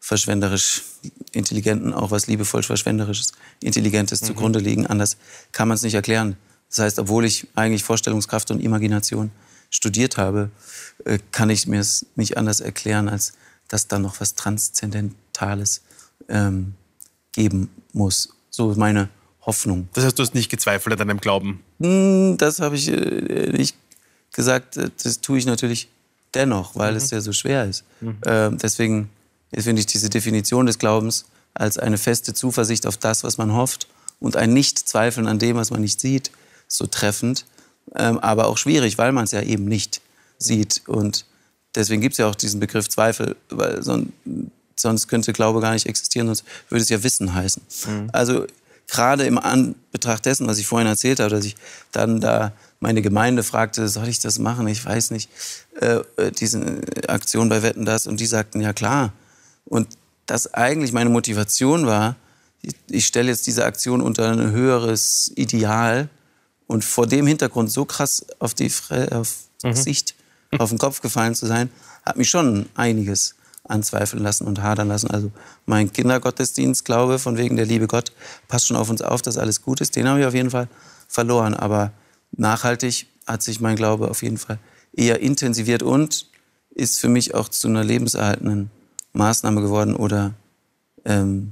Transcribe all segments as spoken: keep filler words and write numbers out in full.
verschwenderisch Intelligenten auch was liebevoll Verschwenderisches, Intelligentes mhm. zugrunde liegen. Anders kann man es nicht erklären. Das heißt, obwohl ich eigentlich Vorstellungskraft und Imagination studiert habe, kann ich mir es nicht anders erklären, als dass da noch was Transzendentales ähm, geben muss. So ist meine Hoffnung. Das heißt, du hast nicht gezweifelt an deinem Glauben? Das habe ich äh, nicht gesagt. Das tue ich natürlich dennoch, weil mhm. es ja so schwer ist. Mhm. Äh, deswegen finde ich diese Definition des Glaubens als eine feste Zuversicht auf das, was man hofft und ein Nicht-Zweifeln an dem, was man nicht sieht, so treffend, ähm, aber auch schwierig, weil man es ja eben nicht sieht. Und deswegen gibt es ja auch diesen Begriff Zweifel, weil son- sonst könnte Glaube gar nicht existieren, sonst würde es ja Wissen heißen. Mhm. Also gerade im Anbetracht dessen, was ich vorhin erzählt habe, dass ich dann da meine Gemeinde fragte, soll ich das machen? Ich weiß nicht, äh, diese Aktion bei Wetten, das. Und die sagten, ja klar. Und das eigentlich meine Motivation war, ich, ich stelle jetzt diese Aktion unter ein höheres Ideal und vor dem Hintergrund so krass auf die Fre- auf mhm. Gesicht, auf den Kopf gefallen zu sein, hat mich schon einiges anzweifeln lassen und hadern lassen. Also mein Kindergottesdienstglaube von wegen der liebe Gott, passt schon auf uns auf, dass alles gut ist, den habe ich auf jeden Fall verloren. Aber nachhaltig hat sich mein Glaube auf jeden Fall eher intensiviert und ist für mich auch zu einer lebenserhaltenden Maßnahme geworden oder ähm,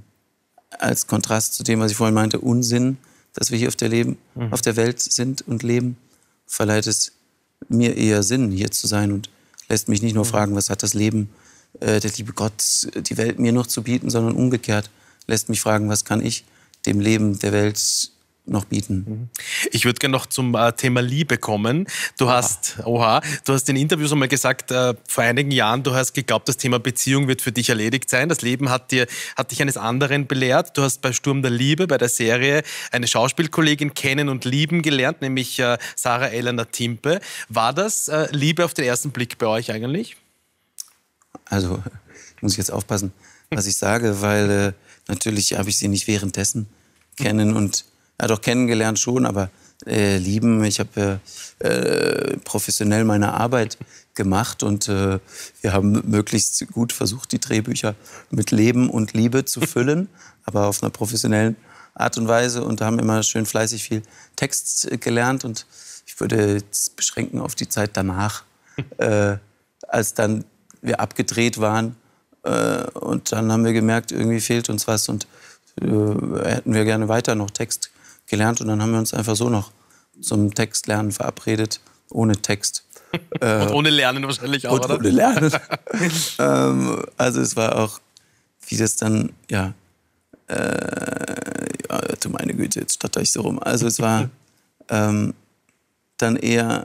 als Kontrast zu dem, was ich vorhin meinte, Unsinn, dass wir hier auf der, Leben, mhm. auf der Welt sind und leben, verleiht es mir eher Sinn, hier zu sein und lässt mich nicht nur fragen, was hat das Leben, äh, der liebe Gott, die Welt mir noch zu bieten, sondern umgekehrt lässt mich fragen, was kann ich dem Leben der Welt noch bieten. Ich würde gerne noch zum äh, Thema Liebe kommen. Du hast, oha, du hast in Interviews einmal gesagt, äh, vor einigen Jahren, du hast geglaubt, das Thema Beziehung wird für dich erledigt sein. Das Leben hat, dir, hat dich eines anderen belehrt. Du hast bei Sturm der Liebe, bei der Serie, eine Schauspielkollegin kennen und lieben gelernt, nämlich äh, Sarah Elena Timpe. War das äh, Liebe auf den ersten Blick bei euch eigentlich? Also, muss ich jetzt aufpassen, was ich sage, weil äh, natürlich habe ich sie nicht währenddessen kennen und ja, doch kennengelernt schon, aber äh, lieben. Ich habe äh, professionell meine Arbeit gemacht und äh, wir haben möglichst gut versucht, die Drehbücher mit Leben und Liebe zu füllen, aber auf einer professionellen Art und Weise und haben immer schön fleißig viel Text gelernt und ich würde es beschränken auf die Zeit danach, äh, als dann wir abgedreht waren äh, und dann haben wir gemerkt, irgendwie fehlt uns was und äh, hätten wir gerne weiter noch Text gelernt und dann haben wir uns einfach so noch zum Textlernen verabredet, ohne Text. Äh, und ohne Lernen wahrscheinlich auch, und oder? ohne Lernen. ähm, also es war auch, wie das dann, ja, äh, ja, du meine Güte, jetzt stotter ich so rum. Also es war ähm, dann eher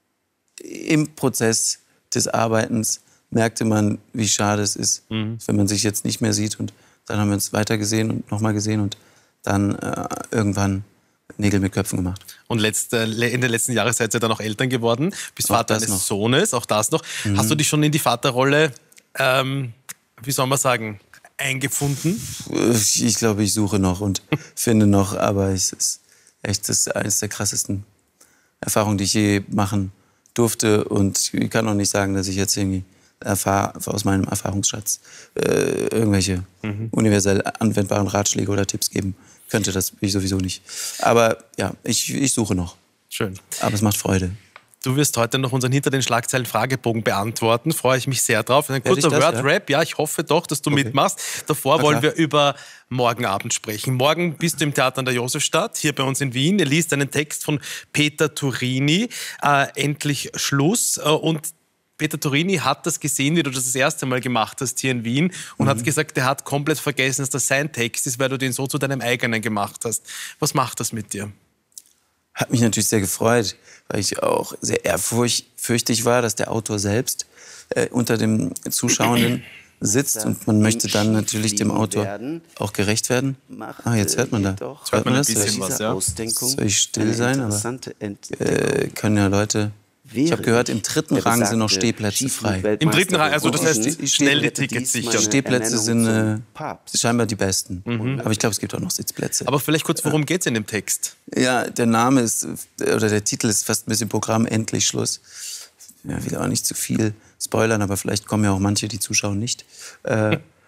im Prozess des Arbeitens merkte man, wie schade es ist, mhm. wenn man sich jetzt nicht mehr sieht und dann haben wir uns weiter gesehen und nochmal gesehen und dann äh, irgendwann Nägel mit Köpfen gemacht. Und letzte, in der letzten Jahre seid ihr dann auch Eltern geworden, bist auch Vater eines noch. Sohnes, auch das noch. Mhm. Hast du dich schon in die Vaterrolle, ähm, wie soll man sagen, eingefunden? Ich glaube, ich suche noch und finde noch, aber es ist echt das ist eines der krassesten Erfahrungen, die ich je machen durfte und ich kann auch nicht sagen, dass ich jetzt irgendwie erfahr, aus meinem Erfahrungsschatz äh, irgendwelche mhm. universell anwendbaren Ratschläge oder Tipps geben könnte. Das bin ich sowieso nicht. Aber ja, ich, ich suche noch. Schön. Aber es macht Freude. Du wirst heute noch unseren Hinter den Schlagzeilen Fragebogen beantworten. Freue ich mich sehr drauf. Ein kurzer das, Word-Rap. Ja? ja, ich hoffe doch, dass du okay. mitmachst. Davor wollen wir über morgen Abend sprechen. Morgen bist du im Theater an der Josefstadt, hier bei uns in Wien. Er liest einen Text von Peter Turini. Äh, endlich Schluss. Äh, und Peter Turini hat das gesehen, wie du das das erste Mal gemacht hast hier in Wien und mhm. hat gesagt, er hat komplett vergessen, dass das sein Text ist, weil du den so zu deinem eigenen gemacht hast. Was macht das mit dir? Hat mich natürlich sehr gefreut, weil ich auch sehr ehrfürchtig war, dass der Autor selbst äh, unter dem Zuschauenden sitzt und man möchte dann natürlich dem Autor auch gerecht werden. Ah, jetzt hört man da. Jetzt hört man ein bisschen was, ja. Soll ich still sein? Aber äh, können ja Leute... Ich habe gehört, im dritten Rang sind noch Stehplätze frei. Im dritten Rang, also das heißt, die, schnell die Tickets sichern. Stehplätze sind äh, scheinbar die besten. Mhm. Aber ich glaube, es gibt auch noch Sitzplätze. Aber vielleicht kurz, worum geht es in dem Text? Ja, der Name ist, oder der Titel ist fast ein bisschen Programm, Endlich Schluss. Ja, will auch nicht zu viel spoilern, aber vielleicht kommen ja auch manche, die zuschauen, nicht. Äh,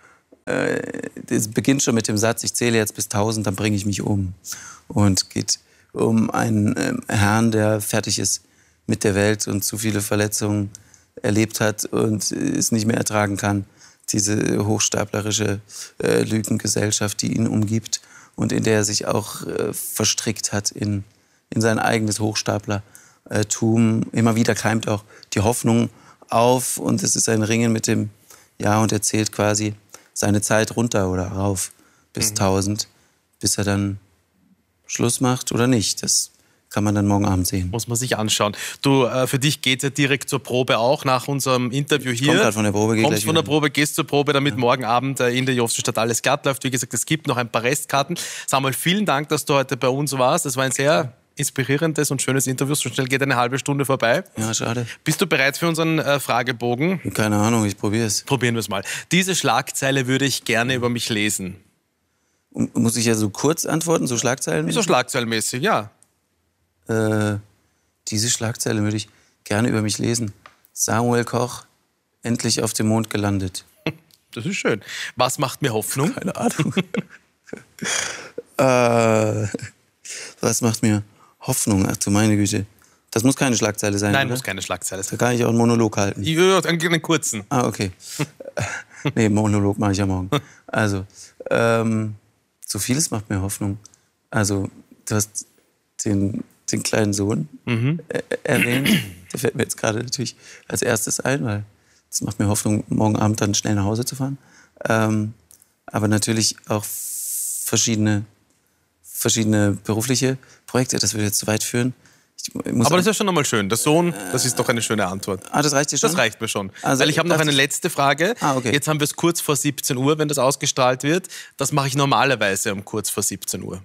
es beginnt schon mit dem Satz, ich zähle jetzt bis tausend, dann bringe ich mich um. Und geht um einen äh, Herrn, der fertig ist mit der Welt und zu viele Verletzungen erlebt hat und es nicht mehr ertragen kann. Diese hochstaplerische äh, Lügengesellschaft, die ihn umgibt und in der er sich auch äh, verstrickt hat in, in sein eigenes Hochstaplertum. Immer wieder keimt auch die Hoffnung auf und es ist ein Ringen mit dem, ja, und er zählt quasi seine Zeit runter oder rauf bis mhm. tausend, bis er dann Schluss macht oder nicht. Das kann man dann morgen Abend sehen. Muss man sich anschauen. Du, äh, für dich geht es ja direkt zur Probe auch nach unserem Interview hier. Ich komm gerade von der Probe. Kommst von der Probe, gehst zur Probe, damit ja. morgen Abend äh, in der Josefstadt alles glatt läuft. Wie gesagt, es gibt noch ein paar Restkarten. Samuel, vielen Dank, dass du heute bei uns warst. Das war ein sehr inspirierendes und schönes Interview. So schnell geht eine halbe Stunde vorbei. Ja, schade. Bist du bereit für unseren äh, Fragebogen? Keine Ahnung, ich probiere es. Probieren wir es mal. Diese Schlagzeile würde ich gerne über mich lesen. Muss ich ja so kurz antworten, so schlagzeilenmäßig? So schlagzeilenmäßig, ja. Äh, diese Schlagzeile würde ich gerne über mich lesen. Samuel Koch, endlich auf dem Mond gelandet. Das ist schön. Was macht mir Hoffnung? Keine Ahnung. äh, was macht mir Hoffnung? Ach du meine Güte. Das muss keine Schlagzeile sein, Nein, oder? muss keine Schlagzeile sein. Da kann ich auch einen Monolog halten. Ja, einen kurzen. Ah, okay. Nee, Monolog mache ich ja morgen. Also, ähm, so vieles macht mir Hoffnung. Also, du hast den, den kleinen Sohn mhm. äh, erwähnt. Der fällt mir jetzt gerade natürlich als erstes ein, weil das macht mir Hoffnung, morgen Abend dann schnell nach Hause zu fahren. Ähm, aber natürlich auch verschiedene, verschiedene berufliche Projekte. Das würde jetzt zu weit führen. Ich muss aber das ist ja schon einmal schön. Der Sohn, das ist doch eine schöne Antwort. Ah, das reicht dir schon? Das reicht mir schon. Also, Weil ich habe noch eine letzte Frage. Ah, okay. Jetzt haben wir es kurz vor siebzehn Uhr, wenn das ausgestrahlt wird. Das mache ich normalerweise um kurz vor siebzehn Uhr.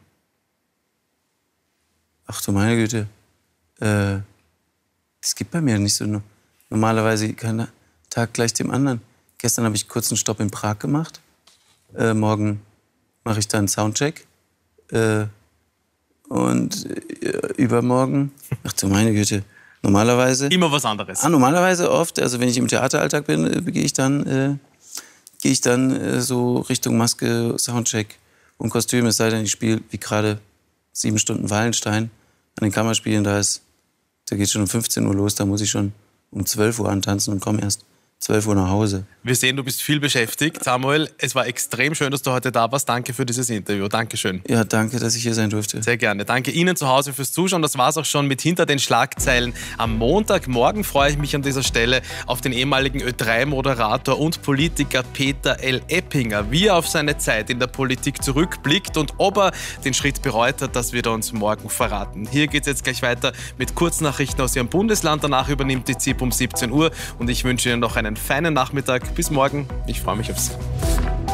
Ach du meine Güte. Äh, das gibt bei mir nicht so. Normalerweise kein Tag gleich dem anderen. Gestern habe ich kurz einen Stopp in Prag gemacht. Äh, morgen mache ich dann einen Soundcheck. Äh, Und äh, übermorgen, ach du meine Güte, normalerweise... Immer was anderes. Ah, normalerweise oft, also wenn ich im Theateralltag bin, äh, gehe ich dann, äh, gehe ich dann äh, so Richtung Maske, Soundcheck und Kostüm. Es sei denn, ich spiele wie gerade sieben Stunden Wallenstein an den Kammerspielen. Da, ist, da geht schon um fünfzehn Uhr los, da muss ich schon um zwölf Uhr antanzen und komme erst zwölf Uhr nach Hause. Wir sehen, du bist viel beschäftigt. Samuel, es war extrem schön, dass du heute da warst. Danke für dieses Interview. Dankeschön. Ja, danke, dass ich hier sein durfte. Sehr gerne. Danke Ihnen zu Hause fürs Zuschauen. Das war es auch schon mit Hinter den Schlagzeilen am Montag. Morgen freue ich mich an dieser Stelle auf den ehemaligen Ö drei Moderator und Politiker Peter L. Eppinger. Wie er auf seine Zeit in der Politik zurückblickt und ob er den Schritt bereut hat, das wird er uns morgen verraten. Hier geht es jetzt gleich weiter mit Kurznachrichten aus Ihrem Bundesland. Danach übernimmt die Z I P um siebzehn Uhr und ich wünsche Ihnen noch einen feinen Nachmittag. Bis morgen. Ich freue mich aufs